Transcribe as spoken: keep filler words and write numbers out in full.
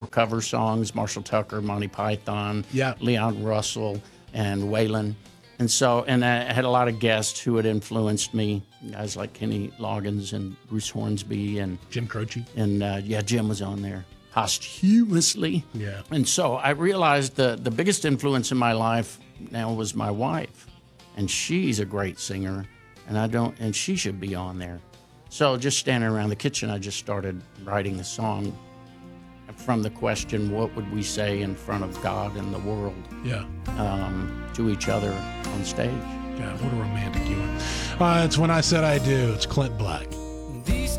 cover songs, Marshall Tucker, Monty Python, Yeah. Leon Russell, and Waylon. And so, and I had a lot of guests who had influenced me, guys like Kenny Loggins and Bruce Hornsby and Jim Croce. and uh, yeah, Jim was on there posthumously. Yeah. And so I realized the the biggest influence in my life now was my wife, and she's a great singer, and I don't, and she should be on there. So just standing around the kitchen, I just started writing a song from the question, what would we say in front of God and the world Yeah. um, to each other on stage? Yeah, what a romantic you are. Uh, it's When I Said I Do. It's Clint Black.